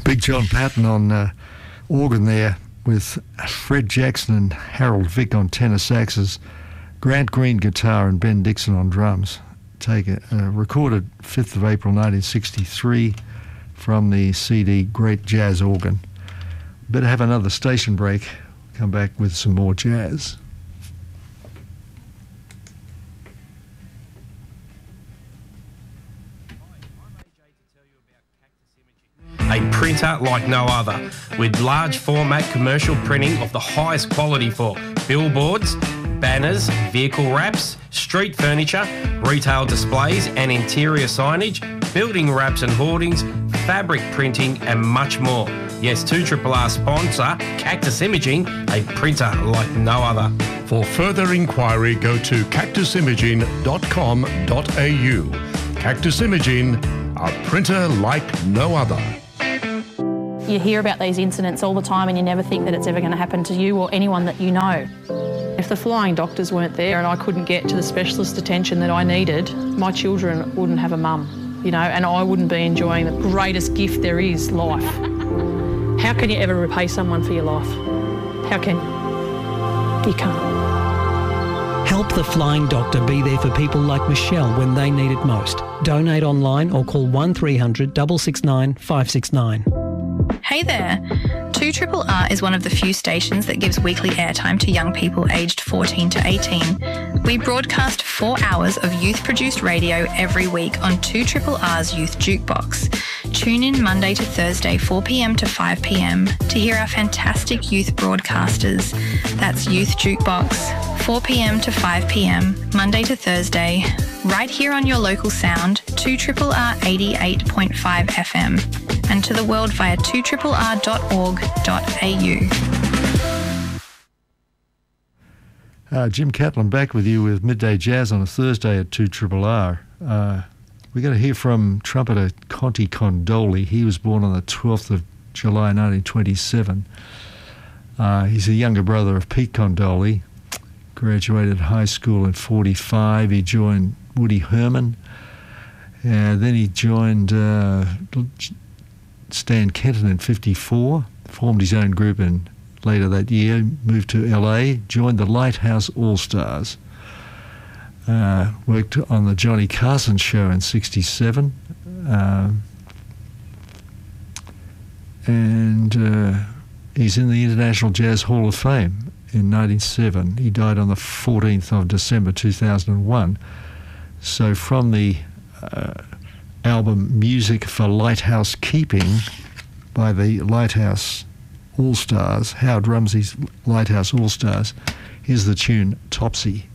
Big John Patton on organ there, with Fred Jackson and Harold Vick on tenor saxes, Grant Green guitar and Ben Dixon on drums. Recorded 5th of April 1963 from the CD Great Jazz Organ. Better have another station break. Come back with some more jazz. A printer like no other, with large format commercial printing of the highest quality for billboards, banners, vehicle wraps, street furniture, retail displays and interior signage, building wraps and hoardings, fabric printing and much more. Yes, 2RRR sponsor Cactus Imaging, a printer like no other. For further inquiry, go to cactusimaging.com.au. Cactus Imaging, a printer like no other. You hear about these incidents all the time and you never think that it's ever going to happen to you or anyone that you know. If the flying doctors weren't there and I couldn't get to the specialist attention that I needed, my children wouldn't have a mum, you know, and I wouldn't be enjoying the greatest gift there is, life. How can you ever repay someone for your life? How can you? You can't. Help the Flying Doctor be there for people like Michelle when they need it most. Donate online or call 1300 669 569. Hey there! 2RRR is one of the few stations that gives weekly airtime to young people aged 14 to 18. We broadcast 4 hours of youth-produced radio every week on 2RRR's Youth Jukebox. Tune in Monday to Thursday 4 p.m. to 5 p.m. to hear our fantastic youth broadcasters. That's Youth Jukebox, 4 p.m. to 5 p.m, Monday to Thursday, right here on your local sound, 2RRR 88.5 FM, and to the world via 2RRR.org.au. Jim Catlin back with you with Midday Jazz on a Thursday at 2RRR. We're going to hear from trumpeter Conte Condoli. He was born on the 12th of July 1927. He's a younger brother of Pete Condoli. Graduated high school in 1945. He joined Woody Herman. Then he joined Stan Kenton in 1954. Formed his own group and later that year moved to LA. Joined the Lighthouse All-Stars. Worked on the Johnny Carson show in 1967. And he's in the International Jazz Hall of Fame in 1997. He died on the 14th of December 2001. So from the album Music for Lighthouse Keeping by the Lighthouse All-Stars, Howard Rumsey's Lighthouse All-Stars, here's the tune Topsy.